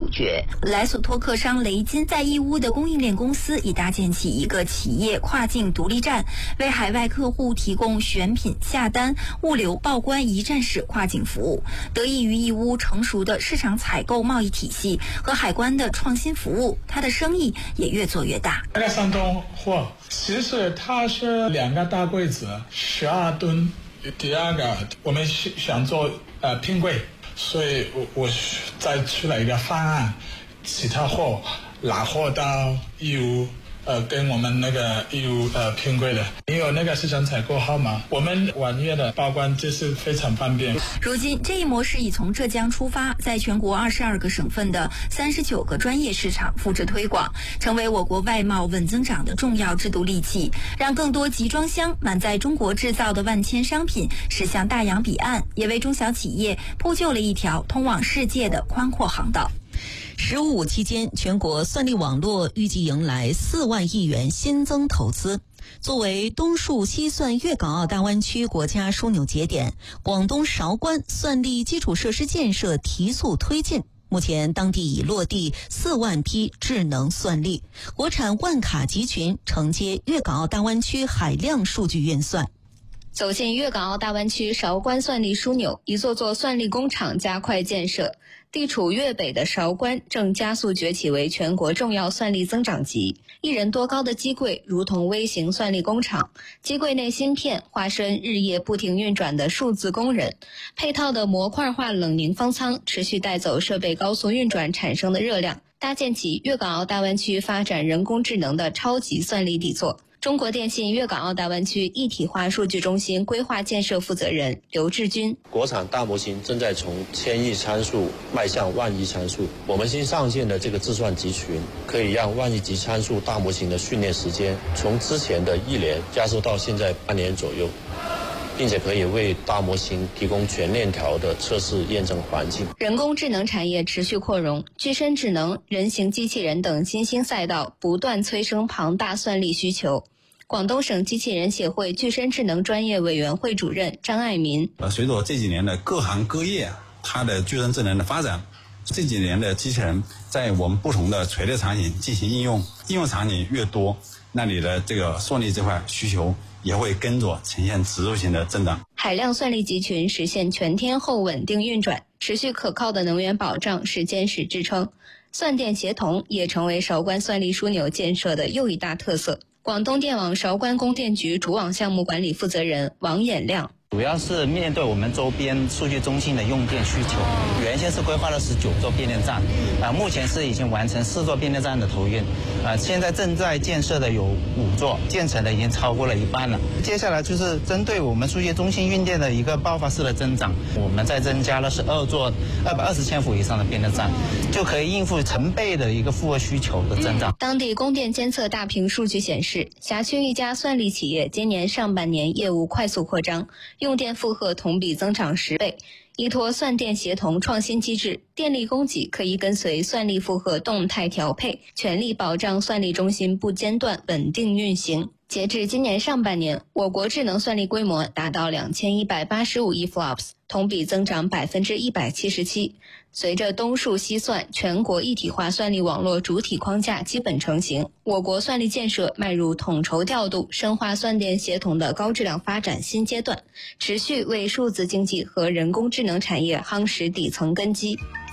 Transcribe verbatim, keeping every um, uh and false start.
角。莱索托客商雷金在义乌的供应链公司已搭建起一个企业跨境独立站，为海外客户提供选品、下单、物流、报关一站式跨境服务。得益于义乌成熟的市场采购贸易体系和海关的创新服务，他的生意也越做越大。 那个山东货其实它是两个大柜子，十二吨。第二个我们想做呃拼柜，所以我我再出了一个方案，其他货拿货到义乌。呃，跟我们那个义乌呃拼柜的，你有那个市场采购号码，我们网页的报关就是非常方便。 如今这一模式已从浙江出发，在全国二十二个省份的三十九个专业市场复制推广，成为我国外贸稳增长的重要制度利器，让更多集装箱满载中国制造的万千商品驶向大洋彼岸，也为中小企业铺就了一条通往世界的宽阔航道。 十五五期间，全国算力网络预计迎来四万亿元新增投资。作为东数西算粤港澳大湾区国家枢纽节点，广东韶关算力基础设施建设提速推进。目前，当地已落地四万批智能算力，国产万卡集群承接粤港澳大湾区海量数据运算。 走进粤港澳大湾区韶关算力枢纽，一座座算力工厂加快建设。地处粤北的韶关正加速崛起为全国重要算力增长极。一人多高的机柜如同微型算力工厂，机柜内芯片化身日夜不停运转的数字工人，配套的模块化冷凝方舱持续带走设备高速运转产生的热量，搭建起粤港澳大湾区发展人工智能的超级算力底座。中国电信粤港澳大湾区一体化数据中心规划建设负责人刘志军： 国产大模型正在从千亿参数迈向万亿参数，我们新上线的这个自算集群可以让万亿级参数大模型的训练时间从之前的一年加速到现在半年左右，并且可以为大模型提供全链条的测试验证环境。 人工智能产业持续扩容，具身智能、人形机器人等新兴赛道不断催生庞大算力需求。广东省机器人协会具身智能专业委员会主任张爱民： 呃，随着这几年的各行各业它的具身智能的发展，这几年的机器人在我们不同的垂类场景进行应用，应用场景越多，那你的这个算力这块需求也会跟着呈现指数型的增长。 海量算力集群实现全天候稳定运转，持续可靠的能源保障是坚实支撑。算电协同也成为韶关算力枢纽建设的又一大特色。广东电网韶关供电局主网项目管理负责人王衍亮： 主要是面对我们周边数据中心的用电需求，原先是规划了十九座变电站，啊、呃，目前是已经完成四座变电站的投运，啊、呃，现在正在建设的有五座，建成的已经超过了一半了。接下来就是针对我们数据中心运电的一个爆发式的增长，我们再增加了十二座二百二十千伏以上的变电站，就可以应付成倍的一个负荷需求的增长。 当地供电监测大屏数据显示，辖区一家算力企业今年上半年业务快速扩张，用电负荷同比增长十倍。依托算电协同创新机制，电力供给可以跟随算力负荷动态调配，全力保障算力中心不间断稳定运行。截至今年上半年，我国智能算力规模达到两千一百八十五亿 flops， 同比增长百分之一百七十七。随着东数西算全国一体化算力网络主体框架基本成型，我国算力建设迈入统筹调度、深化算电协同的高质量发展新阶段，持续为数字经济和人工智能产业夯实底层根基。